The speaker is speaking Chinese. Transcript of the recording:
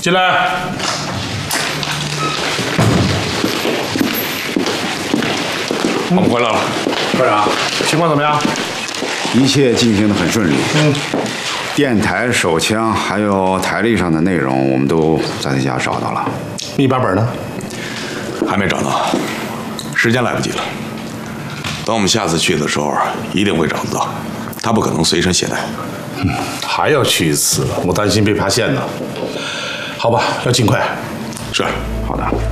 进来。 我们回来了， 科长，情况怎么样？ 一切进行得很顺利。电台、手枪还有台历上的内容，我们都在他家找到了。 密码本呢？ 还没找到，时间来不及了。等我们下次去的时候，一定会找得到。他不可能随身携带。 还要去一次，我担心被发现呢。好吧，要尽快。 是， 好的。